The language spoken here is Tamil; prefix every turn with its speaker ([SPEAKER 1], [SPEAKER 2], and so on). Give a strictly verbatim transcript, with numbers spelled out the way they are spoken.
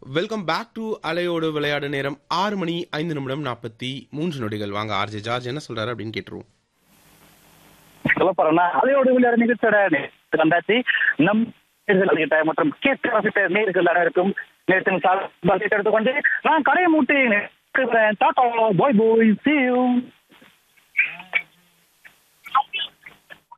[SPEAKER 1] வெல்கம் பேக் டு அலையோடு விளையாடு. நேரம் ஆறு மணி ஐந்து நிமிடம் நாற்பத்தி மூன்று நொடிகள். வாங்க ஆர்ஜே ஜார்ஜ் என்ன சொல்றாரு அப்படின்னு கேட்டுருவோம்.
[SPEAKER 2] சொல்ல போறேன்னா அலையோடு விளையாடு நிகழ்ச்சியோட வந்தாச்சு. நம் மற்றும் கேட்க ரசித்த நேர்கள் அனைவருக்கும் நேரத்தின் சார்பாக எடுத்துக்கொண்டு நான் கடையை மூட்டி டாடா பாய் பாய் see you.